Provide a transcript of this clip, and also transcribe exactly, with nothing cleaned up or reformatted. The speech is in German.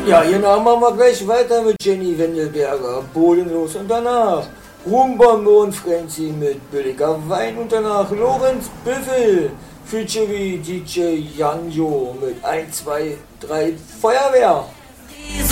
Ja, genau, machen wir gleich weiter mit Jenny Wendelberger, Bodenlos und danach Rumba Mondfrenzy mit billiger Wein und danach Lorenz Büffel, featuring D J Janjo mit eins, zwei, drei Feuerwehr.